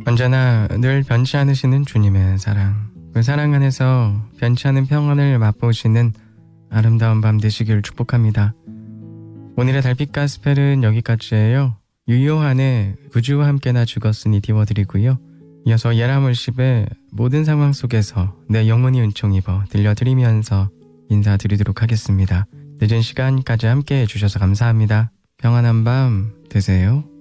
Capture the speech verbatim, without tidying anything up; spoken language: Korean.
언제나 늘 변치 않으시는 주님의 사랑, 그 사랑 안에서 변치 않은 평안을 맛보시는 아름다운 밤 되시길 축복합니다. 오늘의 달빛 가스펠은 여기까지예요. 유요한의 구주와 함께나 죽었으니 띄워드리고요. 이어서 예라물십의 모든 상황 속에서 내 영혼이 은총 입어 들려드리면서 인사드리도록 하겠습니다. 늦은 시간까지 함께 해주셔서 감사합니다. 평안한 밤 되세요.